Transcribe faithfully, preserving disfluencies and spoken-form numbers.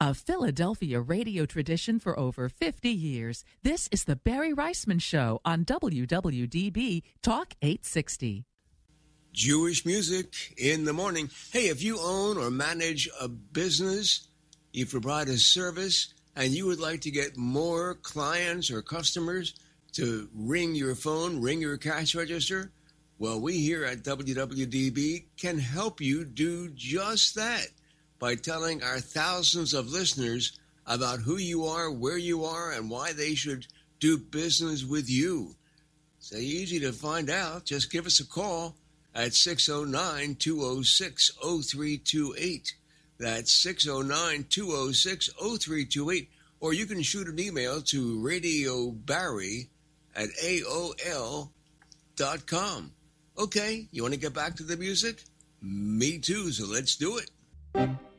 A Philadelphia radio tradition for over fifty years, this is the Barry Reisman Show on W W D B Talk eight sixty. Jewish music in the morning. Hey, if you own or manage a business, you provide a service, and you would like to get more clients or customers to ring your phone, ring your cash register, well, we here at W W D B can help you do just that by telling our thousands of listeners about who you are, where you are, and why they should do business with you. It's easy to find out. Just give us a call at six oh nine, two oh six, oh three two eight. That's six oh nine, two oh six, oh three two eight. Or you can shoot an email to Radio Barry at A O L dot com. Okay, you want to get back to the music? Me too, so let's do it.